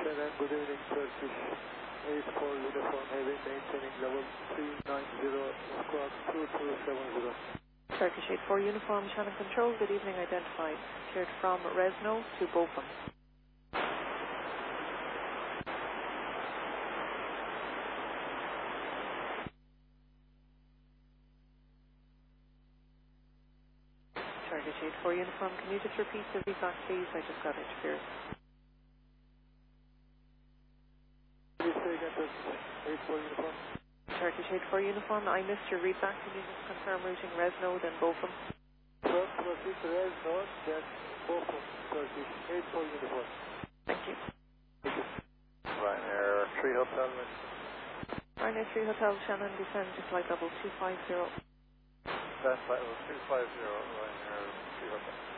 Shannon, good evening, Turkish 84 uniform heavy, maintaining level 390, squawk 2270. Turkish 84 uniform, Shannon Control, good evening, identified. Cleared from Resno to Bochum. Turkish 84 uniform, can you just repeat the feedback, please? I just got interfered. Please say again, Turkish 84 uniform. Turkish 84 uniform, I missed your readback. Can you just confirm routing Resno, then Bochum? First proceed to Resno, then Bochum, Turkish 84 uniform. Thank you. Ryanair 3 Hotel, Ryanair 3 Hotel, Shannon, descend to flight level 250. That's flight level 250, Ryanair 3 Hotel.